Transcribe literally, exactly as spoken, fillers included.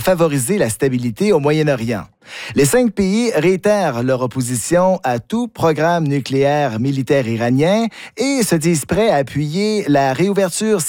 favoriser la stabilité au Moyen-Orient. Les cinq pays réitèrent leur opposition à tout programme nucléaire militaire iranien et se disent prêts à appuyer la réouverture